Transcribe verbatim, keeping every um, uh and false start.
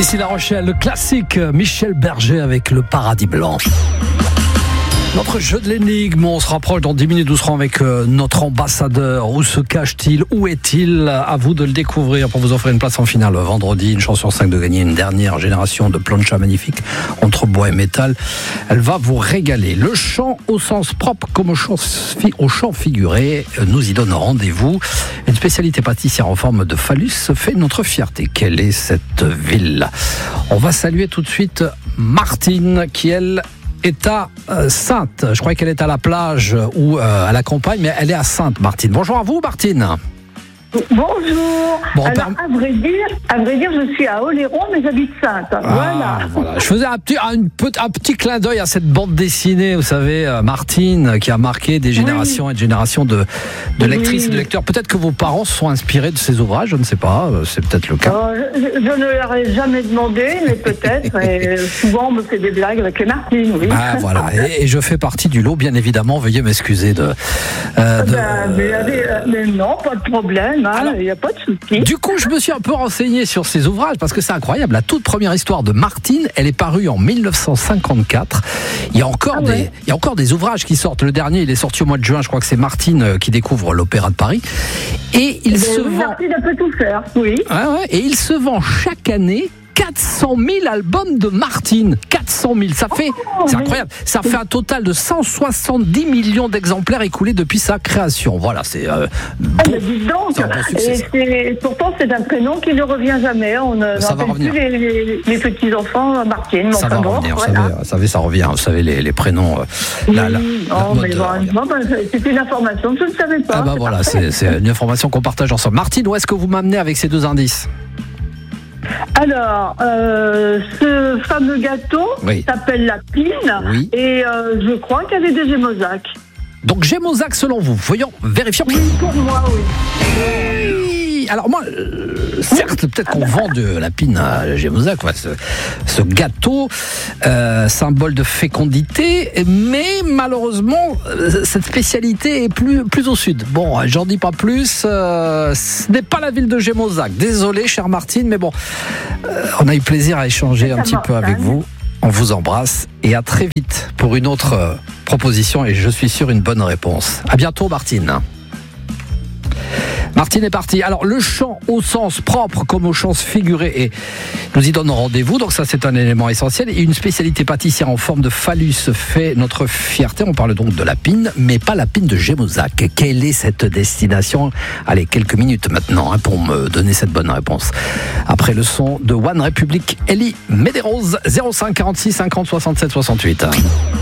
Ici La Rochelle, le classique Michel Berger avec le Paradis Blanc. Notre jeu de l'énigme, on se rapproche dans dix minutes, nous serons avec notre ambassadeur. Où se cache-t-il? Où est-il? À vous de le découvrir pour vous offrir une place en finale vendredi. Une chance sur cinq de gagner une dernière génération de plancha magnifique entre bois et métal. Elle va vous régaler. Le chant au sens propre comme au chant, au chant figuré nous y donne rendez-vous. Une spécialité pâtissière en forme de phallus fait notre fierté. Quelle est cette ville? On va saluer tout de suite Martine qui, elle, est à euh, Saintes. Je crois qu'elle est à la plage ou euh, à la campagne, mais elle est à Saintes, Martine. Bonjour à vous, Martine. Bonjour. Bon, Alors, par... à vrai dire, à vrai dire, je suis à Oléron, mais j'habite Saintes. Ah, voilà. voilà. Je faisais un petit, un, un petit clin d'œil à cette bande dessinée, vous savez, euh, Martine, qui a marqué des générations oui. et des générations de, de lectrices oui. et de lecteurs. Peut-être que vos parents se sont inspirés de ces ouvrages, je ne sais pas, c'est peut-être le cas. Euh, je, je ne leur ai jamais demandé, mais peut-être. Et souvent, on me fait des blagues avec les Martines, oui. Ah, voilà. Et, et je fais partie du lot, bien évidemment. Veuillez m'excuser de. Euh, de... Ben, mais, mais non, pas de problème. Il n'y a pas de souci. Du coup, je me suis un peu renseigné sur ces ouvrages parce que c'est incroyable. La toute première histoire de Martine, elle est parue en mille neuf cent cinquante-quatre. Il y a encore, ah ouais. des, il y a encore des ouvrages qui sortent. Le dernier, il est sorti au mois de juin. Je crois que c'est Martine qui découvre l'Opéra de Paris. Et il ben se oui, vend. Martine peut tout faire, oui. Ouais, ouais. Et il se vend chaque année quatre cent mille albums de Martine. quatre cent mille, ça fait, oh, c'est incroyable. Ça fait un total de cent soixante-dix millions d'exemplaires écoulés depuis sa création. Voilà, c'est euh, bon. Ah, mais dis donc. C'est un bon succès, et c'est, pourtant, c'est un prénom qui ne revient jamais. On ne rappelle plus les, les, les petits enfants Martine. Ça va bon, revenir. voilà. Vous savez, vous savez, ça revient. Vous savez les, les prénoms. Euh, oui, la, la, non, la mais bon, bon, ben, c'est une information que je ne savais pas. Ah bah c'est voilà, c'est, c'est une information qu'on partage ensemble. Martine, où est-ce que vous m'amenez avec ces deux indices? Alors, euh, ce fameux gâteau oui. s'appelle la pine oui. et euh, je crois qu'elle est des Gémozac. Donc Gémozac selon vous, voyons, vérifions. Oui, pour moi, oui. oui. Alors moi, euh, certes, peut-être qu'on vend de la pine à Gémozac, quoi, ce, ce gâteau, euh, symbole de fécondité, mais malheureusement, euh, cette spécialité est plus, plus au sud. Bon, j'en dis pas plus, euh, ce n'est pas la ville de Gémozac. Désolé, chère Martine, mais bon, euh, on a eu plaisir à échanger un petit peu avec vous. On vous embrasse et à très vite pour une autre euh, proposition et je suis sûr une bonne réponse. À bientôt, Martine. Martine est partie. Alors, le chant au sens propre comme au sens figuré, et nous y donnons rendez-vous. Donc ça, c'est un élément essentiel. Et une spécialité pâtissière en forme de phallus fait notre fierté. On parle donc de la pine, mais pas la pine de Gémozac. Quelle est cette destination? Allez, quelques minutes maintenant hein, pour me donner cette bonne réponse. Après le son de One Republic, Ellie Medeiros, zéro cinq quarante-six cinquante soixante-sept soixante-huit.